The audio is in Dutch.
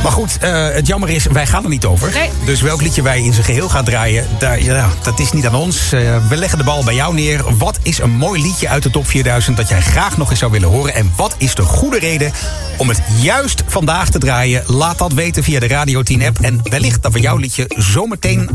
Maar goed, het jammer is, wij gaan er niet over. Nee. Dus welk liedje wij in zijn geheel gaan draaien, dat is niet aan ons. We leggen de bal bij jou neer. Wat is een mooi liedje uit de top 4000 dat jij graag nog eens zou willen horen? En wat is de goede reden om het juist vandaag te draaien? Laat dat weten via de Radio 10 app. En wellicht dat we jouw liedje zometeen